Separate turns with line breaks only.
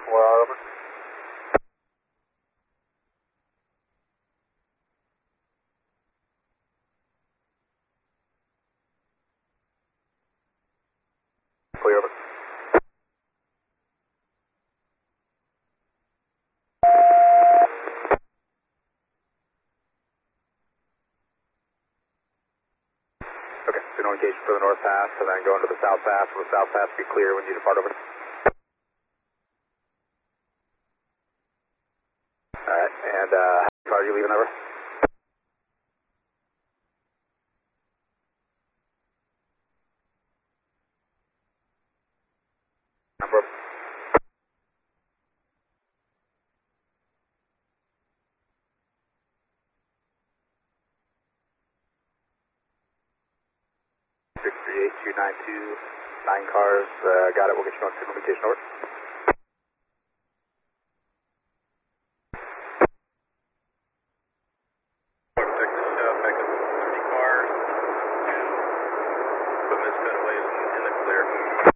Well, over. Clear, over. Okay, so no engagement for the north pass, and then going to the south pass. Will the south pass be clear when you depart, over? Alright, and how many cars are you leaving, over? Number. 638-292, 9 cars, got it, we'll get you on signal mutation, over. Check this back up 30 cars, equipment's cut away in the clear.